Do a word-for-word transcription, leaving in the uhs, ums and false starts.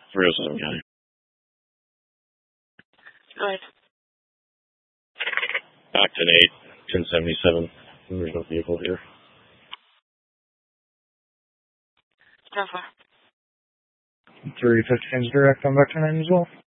three oh seven County. Go ahead. Acton eight, ten seventy-seven. There's no vehicle here. How far? three fifty-five direct on Vector nine as well.